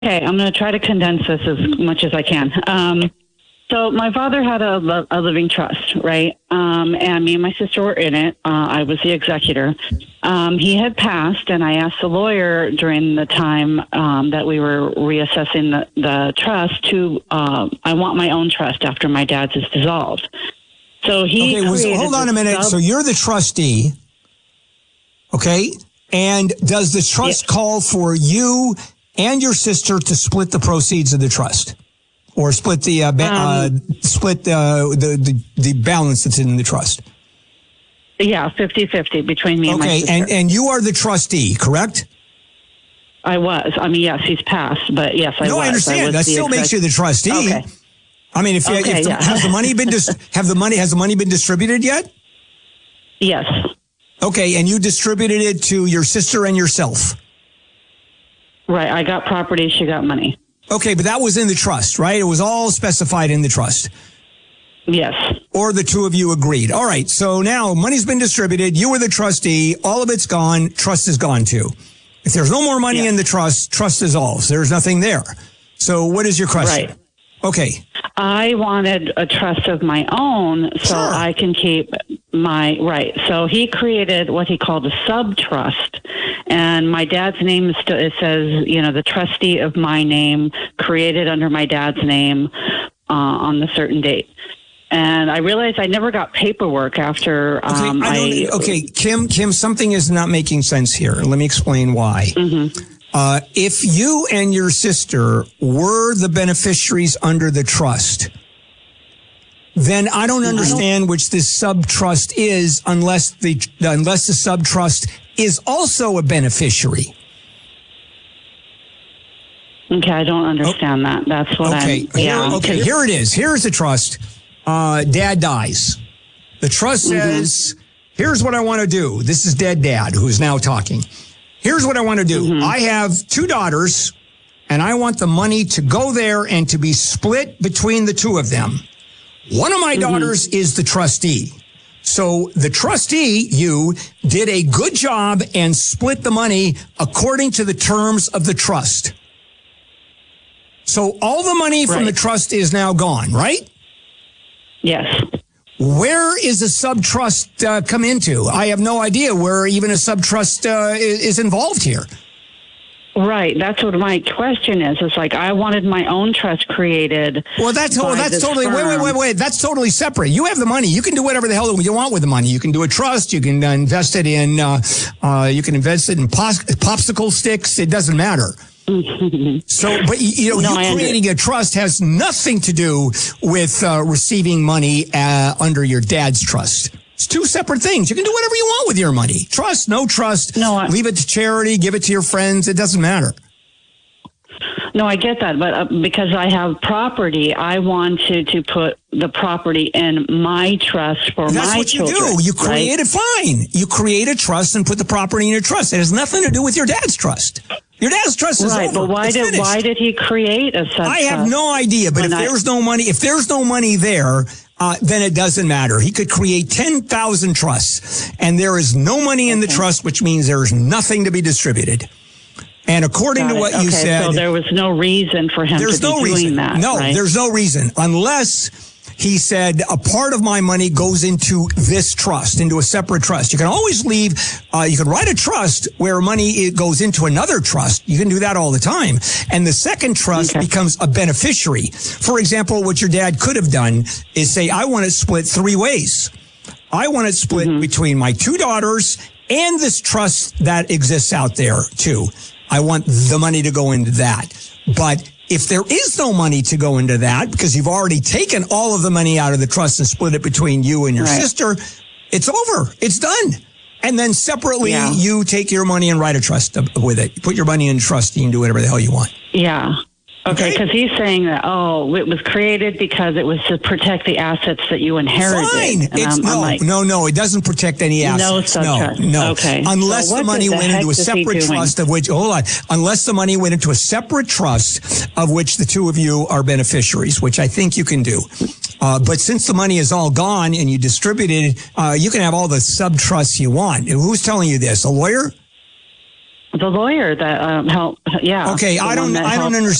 Okay, I'm going to try to condense this as much as I can. So my father had a living trust, right? And me and my sister were in it. I was the executor. He had passed, and I asked the lawyer during the time that we were reassessing the trust to, I want my own trust after my dad's is dissolved. So he hold on a minute. So you're the trustee, okay? And does the trust call for you and your sister to split the proceeds of the trust? Or split the balance that's in the trust. Yeah, 50-50 between me and my sister. Okay, and you are the trustee, correct? I was. I mean, yes, he's passed, but yes, I was. No, I understand. That still makes you the trustee. Okay. I mean, has the money been distributed yet? Yes. Okay, and you distributed it to your sister and yourself. Right. I got property. She got money. Okay, but that was in the trust, right? It was all specified in the trust. Yes. Or the two of you agreed. All right, so now money's been distributed. You were the trustee. All of it's gone. Trust is gone too. If there's no more money in the trust dissolves. There's nothing there. So what is your question? Right. Okay. I wanted a trust of my own so I can keep my right. So he created what he called a sub-trust. And my dad's name is still, it says, the trustee of my name created under my dad's name on the certain date. And I realized I never got paperwork after Kim, something is not making sense here. Let me explain why. Mm-hmm. If you and your sister were the beneficiaries under the trust, then I don't understand which this sub-trust is unless the sub-trust is also a beneficiary. Okay, I don't understand that. That's what here it is. Here's the trust. Dad dies. The trust says, here's what I want to do. This is dead dad who's now talking. Here's what I want to do. I have 2 daughters, and I want the money to go there and to be split between the 2 of them. One of my daughters is the trustee. So the trustee, you, did a good job and split the money according to the terms of the trust. So all the money from the trust is now gone, right? Yes. Where is a sub-trust come into? I have no idea where even a sub-trust is involved here. Right. That's what my question is. It's like I wanted my own trust created. Well, that's totally wait. That's totally separate. You have the money. You can do whatever the hell you want with the money. You can do a trust. You can invest it in popsicle sticks. It doesn't matter. So, but you creating a trust has nothing to do with receiving money under your dad's trust. It's 2 separate things. You can do whatever you want with your money. Trust, no trust. Leave it to charity. Give it to your friends. It doesn't matter. No, I get that, but because I have property, I wanted to put the property in my trust for my children. That's what you do. You create it fine. You create a trust and put the property in your trust. It has nothing to do with your dad's trust. Your dad's trust is over. Right, but why did he create a sub-trust? I have no idea, but if there's no money there, then it doesn't matter. He could create 10,000 trusts, and there is no money in the trust, which means there is nothing to be distributed. And according to what you said, so there was no reason for him to be doing that. No, there's no reason, unless he said a part of my money goes into this trust, into a separate trust. You can always leave, you can write a trust where money goes into another trust. You can do that all the time. And the second trust becomes a beneficiary. For example, what your dad could have done is say, I want it split 3 ways. I want it split between my 2 daughters and this trust that exists out there too. I want the money to go into that. But if there is no money to go into that, because you've already taken all of the money out of the trust and split it between you and your sister, it's over. It's done. And then separately, you take your money and write a trust with it. You put your money in trust and you can do whatever the hell you want. Yeah. Okay, because he's saying that, it was created because it was to protect the assets that you inherited. Fine. No, it doesn't protect any assets. No. Okay. Unless the money went into a separate trust unless the money went into a separate trust of which the 2 of you are beneficiaries, which I think you can do. But since the money is all gone and you distributed, you can have all the sub-trusts you want. Who's telling you this? A lawyer? The lawyer that helped, yeah. Okay, the I one don't that understand.